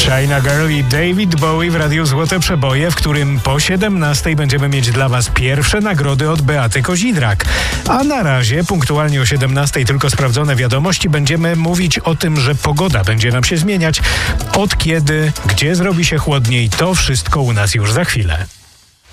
China Girl i David Bowie w Radiu Złote Przeboje, w którym po 17 będziemy mieć dla Was pierwsze nagrody od Beaty Kozidrak. A na razie, punktualnie o 17 tylko sprawdzone wiadomości, będziemy mówić o tym, że pogoda będzie nam się zmieniać. Od kiedy, gdzie zrobi się chłodniej, to wszystko u nas już za chwilę.